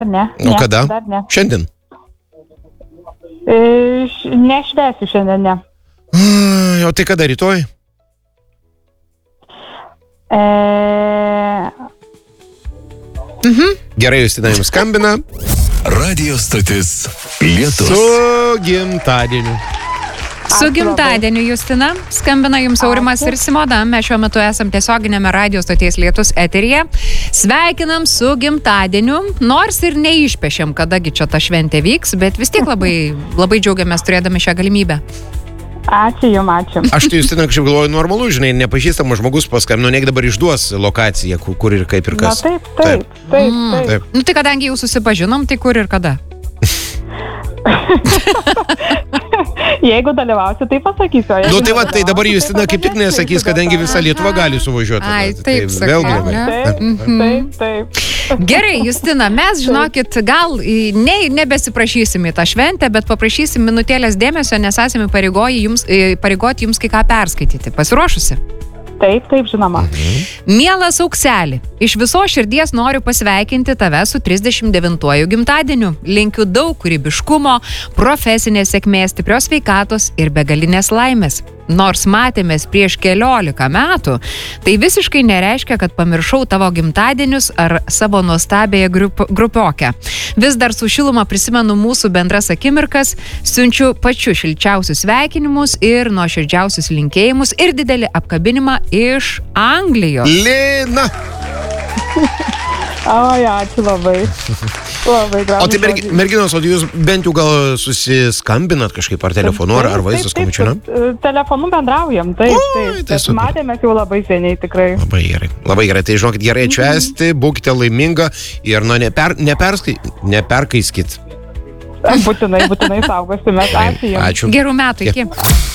ne. O kada? Dar ne. Šiandien? Nešvesiu šiandien, ne. O tai kada, rytoj? Gerai, Justina jums skambina. Radio stotis Lietus. Su gimtadieniu. Su gimtadieniu, Justina. Skambina jums Aurimas ir Simona. Mes šiuo metu esam tiesioginėme radio stoties Lietus eteryje. Sveikinam su gimtadieniu. Nors ir neišpešėm, kadagi čia ta šventė vyks, bet vis tiek labai, labai džiaugiamės turėdami šią galimybę. Ačiū jums, ačiū. Aš tai Justina kažkaip galvoju normalu, žinai, nepažįstamas žmogus paskambino, negi dabar išduos lokaciją, kur ir kaip ir kas. Na taip. Nu tai kadangi jau susipažinom, tai kur ir kada? Jeigu dalyvausiu, tai pasakysiu. Nu tai va, tai dabar Justina kaip tik nesakys, kadangi visa Lietuva gali suvažiuoti. Ai, taip, tai vėl blogai. Taip. Gerai, Justina, mes, žinokit, gal nebesiprašysim į tą šventę, bet paprašysim minutėlės dėmesio, nes esame pareigoti jums kai ką perskaityti. Pasiruošusi? Taip, žinoma. Mielas Aukseli, iš viso širdies noriu pasveikinti tave su 39-uoju gimtadieniu. Linkiu daug kūrybiškumo, profesinės sėkmės, stiprios sveikatos ir begalinės laimės. Nors matėmės prieš 14 metų, tai visiškai nereiškia, kad pamiršau tavo gimtadienius ar savo nuostabėje grupiokę. Vis dar su šiluma prisimenu mūsų bendras akimirkas, siunčiu pačius šilčiausius sveikinimus ir nuoširdžiausius linkėjimus ir didelį apkabinimą iš Anglijos. Lina! Oi, ačiū labai. Labai gražu. O tai merginos, o jūs bent jau gal susiskambinat kažkaip ar telefonu, ar vaizdo skambučiu, ne? Telefonu bendraujam, taip. Matėmės jau labai seniai, tikrai. Labai gerai. Tai žinokit, gerai atšvęsti, būkite laiminga ir neperkaiskit. Būtinai saugosime. Ačiū jums. Ačiū. Gerų metų, iki.